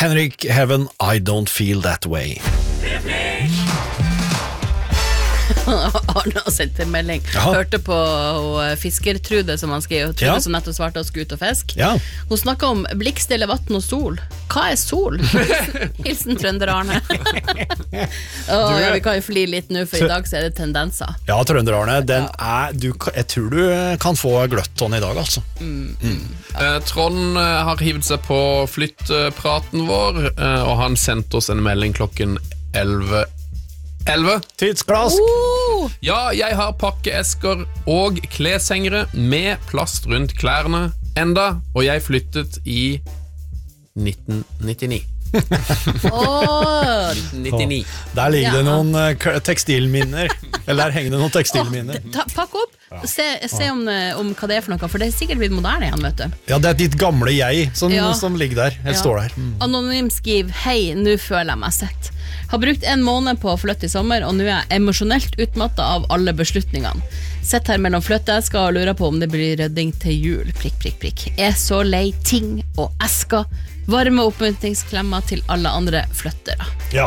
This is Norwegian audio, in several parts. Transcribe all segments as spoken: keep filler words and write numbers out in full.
Henrik Heaven, I don't feel that way. Arne har sendt en melding. Jaha. Hørte på uh, Fiskertrude som han skrev, Trude Ja. som nettopp svarte å skute og fisk. Ja. Hun snakket om blikkstille vatten og sol. Hva er sol? Hilsen, hilsen trønder Arne. Åh, ja, vi kan jo fly litt nå, for i dag så er det tendenser. Ja, Trønder-Arne, den er, du, jeg tror du kan få gløtton i dag, altså. Mm. Mm. Eh, Trond eh, har hivet seg på flyttpraten vår, eh, og han sendte oss en melding klokken elleve. elleve. Tidsklask. Oh! Ja, jeg har pakkeesker og kleshengere med plast rundt klærne enda, og jeg flyttet i nitten nittini. Åh, nittini. Der ligger det Ja. noen eh, k- tekstilminner. Eller der henger det noen tekstilminner. ta, pakk opp, se, se om, eh, om hva det er for noe, for det er sikkert blitt moderne igjen, vet du. Ja, det er ditt gamle jeg som, Ja. som ligger der. Eller Ja. står der. Mm. Anonym skriver: hei, nå føler jeg meg sett. Har brukt en måned på å flytte i sommer, og nå er jeg emosjonelt utmattet av alle beslutningene. Sett her mellom flytteesker og lurer på om det blir rydding til jul. Prikk, prikk, prikk. Er så lei ting og esker. Varme oppmuntringsklemmer til alle andre flyttere. Ja.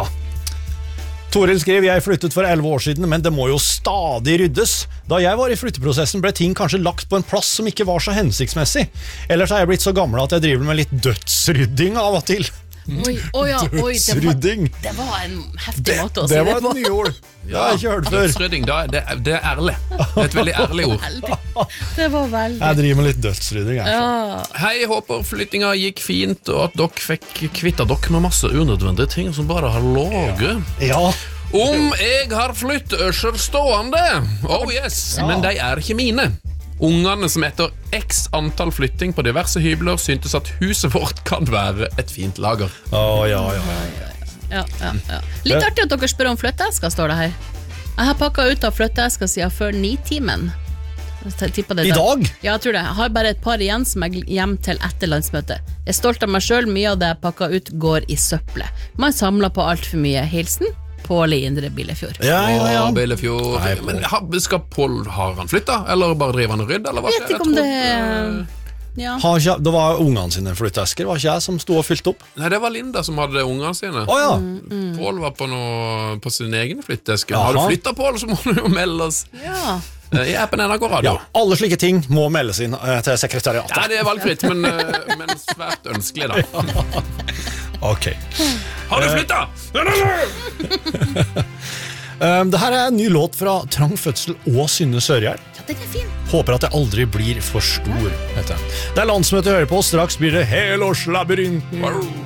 Toril skrev, jeg flyttet for elleve år siden, men det må jo stadig ryddes. Da jeg var i flytteprosessen ble ting kanskje lagt på en plass som ikke var så hensiktsmessig. Ellers er jeg blitt så gammel at jeg driver med litt dødsrydding av og til. Oi, oi, ja, oi, det var, Dødsrydding. det var en heftig Det, måte å si det det var på. et nyord. Det har jeg ikke hørt før. Dødsrydding, da, det, det er ærlig. Det er et veldig ærlig ord. Veldig. Det var veldig. Jeg driver med litt dødsrydding. Jeg. Ja. Hei, håper flyttinga gikk fint, og at dere fikk kvittet dere med masse unødvendige ting som bare har låget. Ja. Om jeg har flytteøsjer stående, oh yes, men de er ikke mine. Ungene som etter x antall flytting på diverse hybler syntes at huset vårt kan være et fint lager. Å, ja, ja. Ja, ja, ja. Litt artig at dere spør om flytteesker, står det her. Jeg har pakket ut av flytteesker siden før nitimen. Jeg tipper det I da. dag? Ja, jeg tror det. Jeg har bare et par igjen som jeg hjem til etter landsmøtet. Jeg er stolt av meg selv, mye av det jeg pakket ut går i søppelet. Man samler på alt for mye. Hilsen Pål i Indre Billefjord. Ja, ja, ja. Å, Billefjord. Nei, Pål. Men har- skal Pål, har han flyttet, eller bare driver han og rydder, eller hva? Jeg vet ikke om det ja. Har ikke, det var ungene sine flytteesker, var ikke jeg som stod og fylte opp? Nei, det var Linda som hadde ungene sine. Å ja. Pål var på, noe, på sin egen flytteeske. Aha. Har du flyttet, Pål, så må du jo melde oss Ja. eh, i appen N R K Radio. Ja, alle slike ting må meldes inn eh, til sekretariatet. Ja, det er valgfritt, men, eh, men svært ønskelig, da. Ok. Har du flyttet? Um, det her er en ny låt fra Trang Fødsel og Synne Sørgjerd. Ja, den er fin. Håper at jeg aldri blir for stor, heter den. Det er landsmøte å høre på, straks blir det helårslabyrinten.